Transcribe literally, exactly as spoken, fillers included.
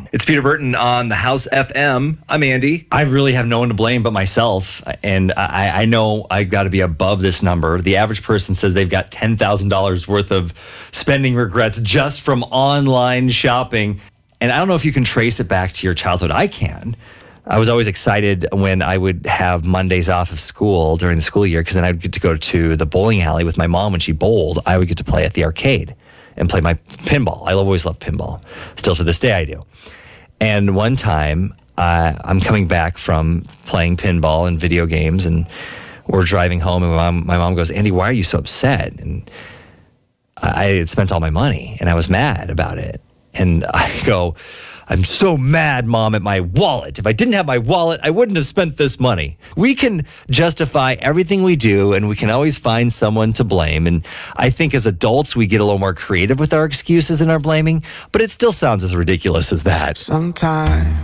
It's Peter Burton on the House F M. I'm Andy. I really have no one to blame but myself. And I, I know I've got to be above this number. The average person says they've got ten thousand dollars worth of spending regrets just from online shopping. And I don't know if you can trace it back to your childhood. I can. I was always excited when I would have Mondays off of school during the school year because then I'd get to go to the bowling alley with my mom when she bowled. I would get to play at the arcade and play my pinball. I always loved pinball. Still to this day I do. And one time, uh, I'm coming back from playing pinball and video games, and we're driving home, and my mom, my mom goes, "Andy, why are you so upset?" And I had spent all my money, and I was mad about it. And I go, "I'm so mad, Mom, at my wallet. If I didn't have my wallet, I wouldn't have spent this money." We can justify everything we do, and we can always find someone to blame. And I think as adults, we get a little more creative with our excuses and our blaming, but it still sounds as ridiculous as that. Sometimes